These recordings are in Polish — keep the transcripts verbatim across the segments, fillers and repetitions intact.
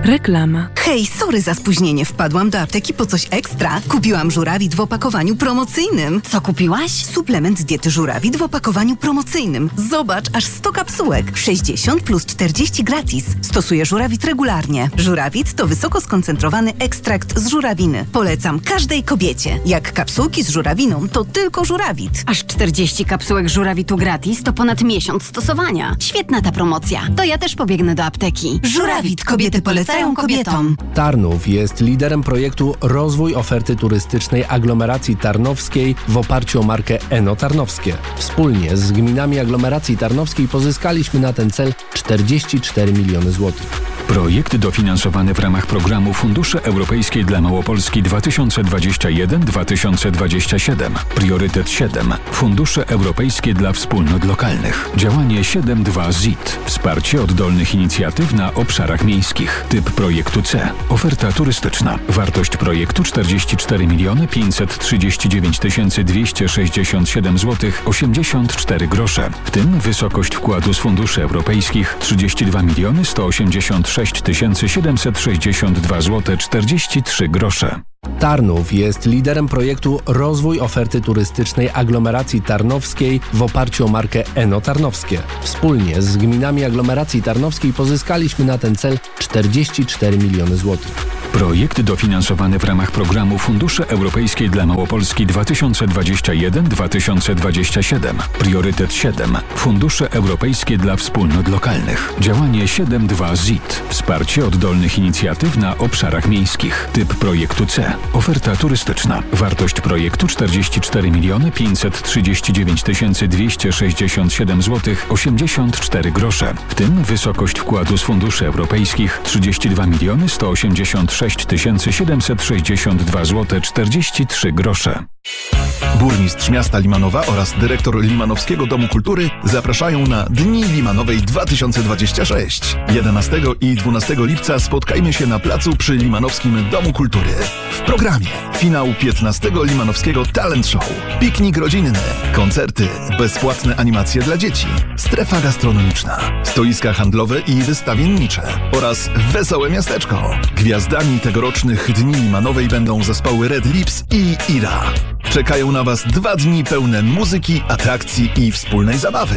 Reklama. Hej, sorry za spóźnienie. Wpadłam do apteki po coś ekstra. Kupiłam żurawit w opakowaniu promocyjnym. Co kupiłaś? Suplement diety żurawit w opakowaniu promocyjnym. Zobacz, aż sto kapsułek. sześćdziesiąt plus czterdzieści gratis. Stosuję żurawit regularnie. Żurawit to wysoko skoncentrowany ekstrakt z żurawiny. Polecam każdej kobiecie. Jak kapsułki z żurawiną, to tylko żurawit. Aż czterdzieści kapsułek żurawitu gratis to ponad miesiąc stosowania. Świetna ta promocja. To ja też pobiegnę do apteki. Żurawit. Kobiety polecają kobietom. Tarnów jest liderem projektu Rozwój oferty turystycznej aglomeracji tarnowskiej w oparciu o markę Eno Tarnowskie. Wspólnie z gminami aglomeracji tarnowskiej pozyskaliśmy na ten cel czterdzieści cztery miliony złotych. Projekt dofinansowany w ramach programu Fundusze Europejskie dla Małopolski dwa tysiące dwadzieścia jeden do dwa tysiące dwudziestego siódmego. Priorytet siedem. Fundusze Europejskie dla Wspólnot Lokalnych. Działanie siedem dwa Z I T. Wsparcie oddolnych inicjatyw na obszarach miejskich. Typ projektu C. Oferta turystyczna. Wartość projektu czterdzieści cztery miliony pięćset trzydzieści dziewięć tysięcy dwieście sześćdziesiąt siedem złotych osiemdziesiąt cztery grosze. W tym wysokość wkładu z funduszy europejskich trzydzieści dwa miliony sto osiemdziesiąt sześć tysięcy siedemset sześćdziesiąt dwa złote czterdzieści trzy grosze. Tarnów jest liderem projektu Rozwój oferty turystycznej aglomeracji tarnowskiej w oparciu o markę Eno Tarnowskie. Wspólnie z gminami aglomeracji tarnowskiej pozyskaliśmy na ten cel czterdzieści cztery miliony złotych. Projekt dofinansowany w ramach programu Fundusze Europejskie dla Małopolski dwa tysiące dwadzieścia jeden do dwa tysiące dwudziestego siódmego. Priorytet siedem. Fundusze Europejskie dla Wspólnot Lokalnych. Działanie siedem dwa Z I T. Wsparcie oddolnych inicjatyw na obszarach miejskich. Typ projektu C. Oferta turystyczna. Wartość projektu czterdzieści cztery miliony pięćset trzydzieści dziewięć tysięcy dwieście sześćdziesiąt siedem złotych osiemdziesiąt cztery grosze. W tym wysokość wkładu z funduszy europejskich trzydzieści dwa miliony sto osiemdziesiąt sześć tysięcy siedemset sześćdziesiąt dwa złote czterdzieści trzy grosze. Burmistrz miasta Limanowa oraz dyrektor Limanowskiego Domu Kultury zapraszają na Dni Limanowej dwa tysiące dwadzieścia sześć. jedenastego i dwunastego lipca spotkajmy się na placu przy Limanowskim Domu Kultury. W programie finał piętnastego Limanowskiego Talent Show, piknik rodzinny, koncerty, bezpłatne animacje dla dzieci, strefa gastronomiczna, stoiska handlowe i wystawiennicze oraz wesołe miasteczko. Gwiazdami tegorocznych Dni Limanowej będą zespoły Red Lips i Ira. Czekają na Was dwa dni pełne muzyki, atrakcji i wspólnej zabawy.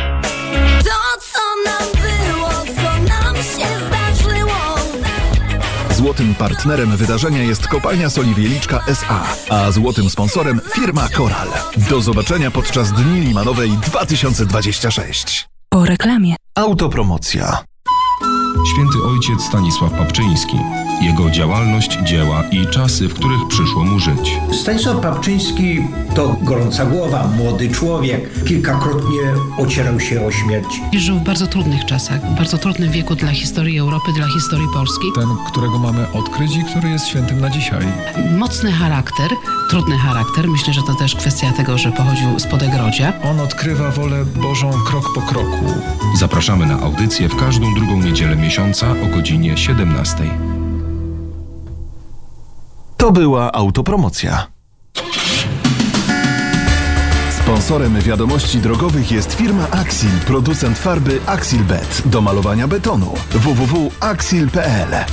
To, co nam było, co nam się zdarzyło. Złotym partnerem wydarzenia jest Kopalnia Soli Wieliczka S A, a złotym sponsorem firma Koral. Do zobaczenia podczas Dni Limanowej dwa tysiące dwadzieścia sześć. Po reklamie. Autopromocja. Święty ojciec Stanisław Papczyński. Jego działalność, dzieła i czasy, w których przyszło mu żyć. Stanisław Papczyński to gorąca głowa, młody człowiek. Kilkakrotnie ocierał się o śmierć. Żył w bardzo trudnych czasach, w bardzo trudnym wieku dla historii Europy, dla historii Polski. Ten, którego mamy odkryć i który jest świętym na dzisiaj. Mocny charakter, trudny charakter. Myślę, że to też kwestia tego, że pochodził z Podegrodzia. On odkrywa wolę Bożą krok po kroku. Zapraszamy na audycję w każdą drugą niedzielę miesiąca o godzinie siedemnastej. To była autopromocja. Sponsorem wiadomości drogowych jest firma Axil, producent farby Axilbet do malowania betonu. w w w kropka axil kropka p l.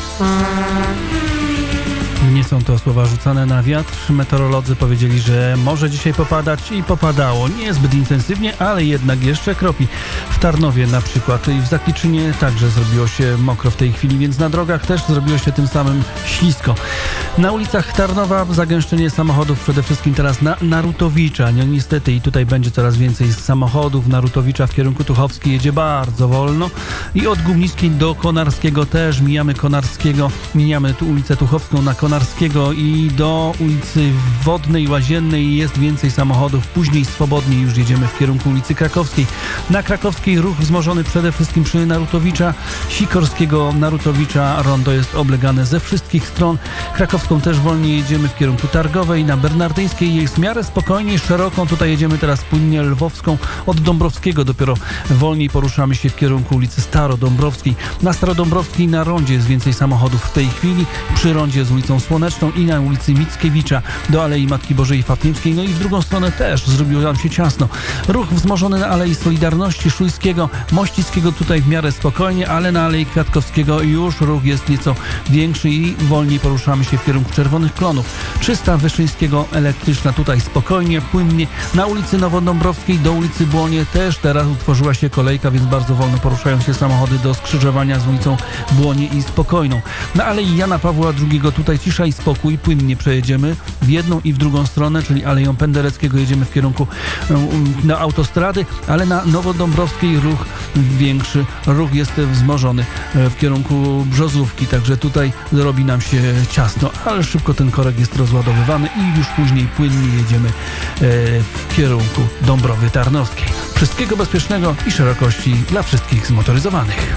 Nie są to słowa rzucane na wiatr. Meteorolodzy powiedzieli, że może dzisiaj popadać i popadało. Niezbyt intensywnie, ale jednak jeszcze kropi. W Tarnowie na przykład i w Zakliczynie także zrobiło się mokro w tej chwili, więc na drogach też zrobiło się tym samym ślisko. Na ulicach Tarnowa zagęszczenie samochodów przede wszystkim teraz na Narutowicza. No niestety i tutaj będzie coraz więcej samochodów. Narutowicza w kierunku Tuchowskiej jedzie bardzo wolno i od Gumnickiej do Konarskiego też mijamy Konarskiego, mijamy tu ulicę Tuchowską na Konarskiego i do ulicy Wodnej, Łaziennej jest więcej samochodów. Później swobodnie już jedziemy w kierunku ulicy Krakowskiej. Na Krakowskiej ruch wzmożony przede wszystkim przy Narutowicza. Sikorskiego, Narutowicza, rondo jest oblegane ze wszystkich stron. Krakowską też wolniej jedziemy w kierunku Targowej. Na Bernardyńskiej jest w miarę spokojniej, szeroką. Tutaj jedziemy teraz płynnie Lwowską. Od Dąbrowskiego dopiero wolniej poruszamy się w kierunku ulicy Starodąbrowskiej. Na Starodąbrowskiej na rondzie jest więcej samochodów w tej chwili. Przy rondzie z ulicą ulicą Słoneczną i na ulicy Mickiewicza do Alei Matki Bożej Fatimskiej. No i w drugą stronę też zrobiło nam się ciasno. Ruch wzmożony na Alei Solidarności, Szujskiego, Mościckiego tutaj w miarę spokojnie, ale na Alei Kwiatkowskiego już ruch jest nieco większy i wolniej poruszamy się w kierunku Czerwonych Klonów. trzysta Wyszyńskiego, Elektryczna tutaj spokojnie, płynnie. Na ulicy Nowodąbrowskiej do ulicy Błonie też teraz utworzyła się kolejka, więc bardzo wolno poruszają się samochody do skrzyżowania z ulicą Błonie i Spokojną. Na Alei Jana Pawła drugiego tutaj cisza i spokój, płynnie przejedziemy w jedną i w drugą stronę, czyli Aleją Pendereckiego jedziemy w kierunku na autostrady, ale na Nowodąbrowskiej ruch większy, ruch jest wzmożony w kierunku Brzozówki, także tutaj robi nam się ciasno, ale szybko ten korek jest rozładowywany i już później płynnie jedziemy w kierunku Dąbrowy Tarnowskiej. Wszystkiego bezpiecznego i szerokości dla wszystkich zmotoryzowanych.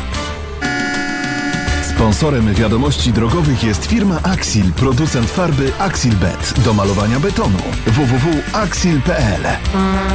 Sponsorem wiadomości drogowych jest firma Axil, producent farby Axilbet do malowania betonu. w w w kropka axil kropka p l